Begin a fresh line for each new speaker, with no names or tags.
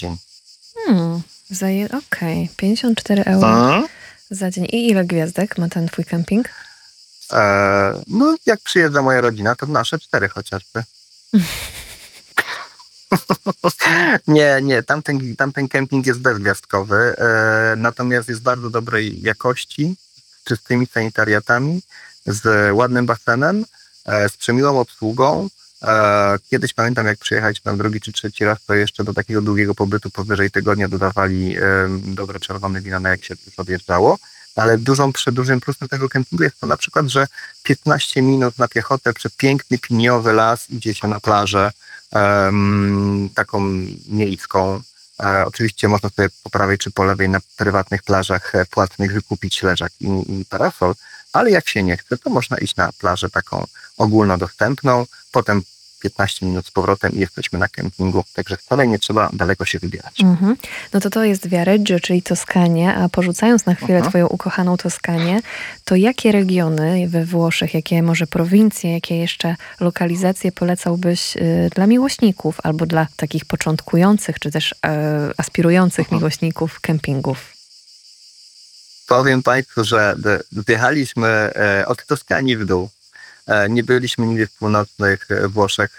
dzień.
Okej, 54 euro za dzień. I ile gwiazdek ma ten twój kemping?
No, jak przyjeżdża moja rodzina, to nasze 4 chociażby. Nie, tamten kemping jest bezgwiazdkowy, natomiast jest bardzo dobrej jakości, z czystymi sanitariatami, z ładnym basenem, z przemiłą obsługą. Kiedyś pamiętam, jak przyjechaliśmy tam drugi czy trzeci raz, to jeszcze do takiego długiego pobytu powyżej tygodnia dodawali dobre czerwone wina, jak się już odjeżdżało. Ale dużym plusem tego kempingu jest to na przykład, że 15 minut na piechotę przez piękny piniowy las idzie się na plażę taką miejską. Oczywiście można sobie po prawej czy po lewej na prywatnych plażach płatnych wykupić leżak i parasol, ale jak się nie chce, to można iść na plażę taką ogólnodostępną, potem 15 minut z powrotem i jesteśmy na kempingu, także wcale nie trzeba daleko się wybierać.
No to jest Viareggio, czyli Toskania, a porzucając na chwilę twoją ukochaną Toskanię, to jakie regiony we Włoszech, jakie może prowincje, jakie jeszcze lokalizacje polecałbyś dla miłośników albo dla takich początkujących, czy też aspirujących miłośników kempingów?
Powiem Państwu, że wjechaliśmy od Toskanii w dół. Nie byliśmy nigdy w północnych Włoszech,